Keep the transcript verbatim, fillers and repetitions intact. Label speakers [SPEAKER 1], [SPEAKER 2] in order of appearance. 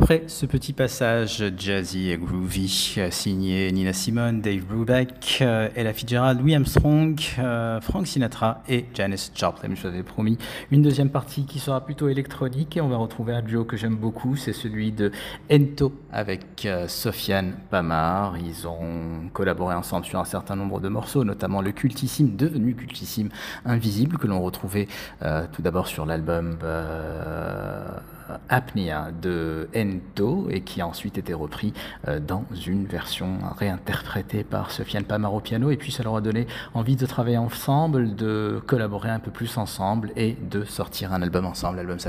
[SPEAKER 1] Après ce petit passage jazzy et groovy, euh, signé Nina Simone, Dave Brubeck, euh, Ella Fitzgerald, Louis Armstrong, euh, Frank Sinatra et Janis Joplin. Je vous avais promis une deuxième partie qui sera plutôt électronique et on va retrouver un duo que j'aime beaucoup, c'est celui de Ento avec euh, Sofiane Pamart. Ils ont collaboré ensemble sur un certain nombre de morceaux, notamment le cultissime, devenu cultissime, Invisible, que l'on retrouvait euh, tout d'abord sur l'album euh, Apnea de Ento et qui a ensuite été repris euh, dans une version réinterprétée par Sofiane Pamart au piano, et puis ça leur a donné envie de travailler ensemble, de collaborer un peu plus ensemble et de sortir un album ensemble. L'album